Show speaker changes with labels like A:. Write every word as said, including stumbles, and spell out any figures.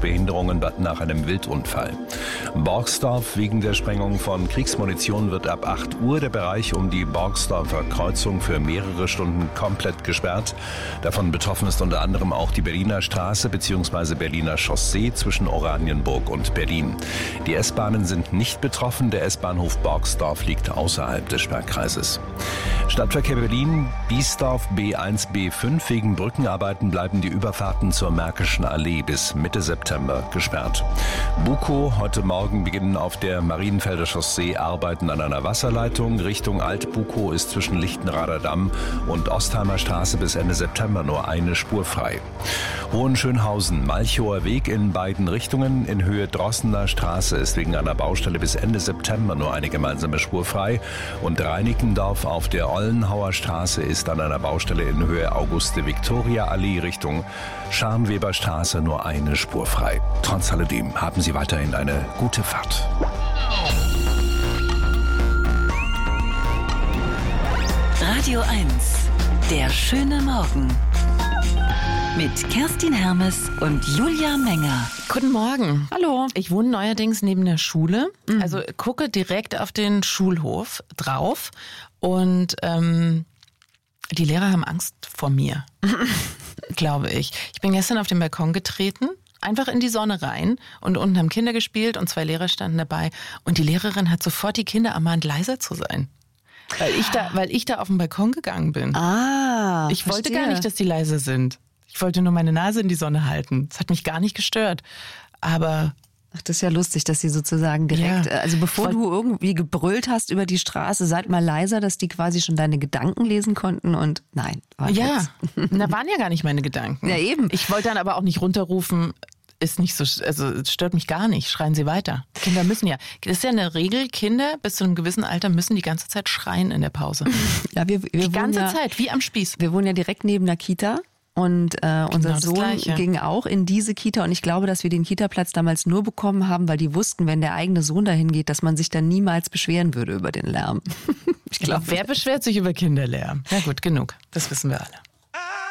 A: Behinderungen nach einem Wildunfall. Borgsdorf: wegen der Sprengung von Kriegsmunition wird ab acht Uhr der Bereich um die Borgsdorfer Kreuzung für mehrere Stunden komplett gesperrt. Davon betroffen ist unter anderem auch die Berliner Straße bzw. Berliner Chaussee zwischen Oranienburg und Berlin. Die S-Bahnen sind nicht betroffen. Der S-Bahnhof Borgsdorf liegt außerhalb des Sperrkreises. Stadtverkehr Berlin, Biesdorf B eins B fünf. Wegen Brückenarbeiten bleiben die Überfahrten zur Märkischen Allee bis Mitte September gesperrt. Bukow: heute Morgen beginnen auf der Marienfelder Chaussee Arbeiten an einer Wasserleitung. Richtung Alt-Bukow ist zwischen Lichtenrader Damm und Ostheimer Straße bis Ende September nur eine Spur frei. Hohenschönhausen: Malchower Weg in beiden Richtungen. In Höhe Drossener Straße ist wegen einer Baustelle bis Ende September nur eine gemeinsame Spur frei. Und Reinickendorf auf der Ollenhauer Straße ist an einer Baustelle in Höhe Auguste-Victoria-Allee Richtung Scharnweberstraße nur eine Spur frei. Trotz alledem haben Sie weiterhin eine gute Fahrt.
B: Radio eins, der schöne Morgen. Mit Kerstin Hermes und Julia Menger.
C: Guten Morgen.
D: Hallo.
C: Ich wohne neuerdings neben der Schule,
D: Mhm.
C: also gucke direkt auf den Schulhof drauf und ähm, die Lehrer haben Angst vor mir, glaube ich. Ich bin gestern auf den Balkon getreten, einfach in die Sonne rein und unten haben Kinder gespielt und zwei Lehrer standen dabei und die Lehrerin hat sofort die Kinder ermahnt, leiser zu sein. Weil ich da, weil ich da auf den Balkon gegangen bin.
D: Ah,
C: Ich wollte
D: verstehe.
C: gar nicht, dass die leise sind. Ich wollte nur meine Nase in die Sonne halten. Das hat mich gar nicht gestört. Aber
D: Ach, das ist ja lustig, dass sie sozusagen direkt,
C: Ja.
D: also bevor
C: Voll-
D: du irgendwie gebrüllt hast über die Straße, seid mal leiser, dass die quasi schon deine Gedanken lesen konnten und nein. War
C: ja,
D: Witz.
C: da waren ja gar nicht meine Gedanken.
D: Ja, eben.
C: Ich wollte dann aber auch nicht runterrufen, ist nicht so, also es stört mich gar nicht, schreien Sie weiter. Kinder müssen ja, das ist ja eine Regel, Kinder bis zu einem gewissen Alter müssen die ganze Zeit schreien in der Pause.
D: Ja, wir, wir
C: Die
D: wohnen
C: ganze
D: ja,
C: Zeit, wie am Spieß.
D: Wir wohnen ja direkt neben der Kita. Und äh, unser
C: das
D: Sohn
C: Gleiche.
D: ging auch in diese Kita und ich glaube, dass wir den Kita-Platz damals nur bekommen haben, weil die wussten, wenn der eigene Sohn dahin geht, dass man sich dann niemals beschweren würde über den Lärm. Ich glaube,
C: Wer beschwert sich über Kinderlärm? Ja gut, genug. Das wissen wir alle.